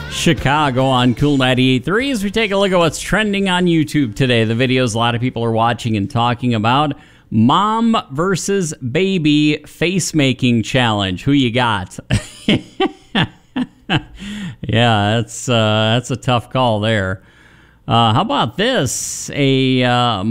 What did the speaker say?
Chicago on Cool 98.3 as we take a look at what's trending on YouTube today. The videos a lot of people are watching and talking about. Mom versus baby face making challenge. Who you got? Yeah, that's a tough call there. How about this? A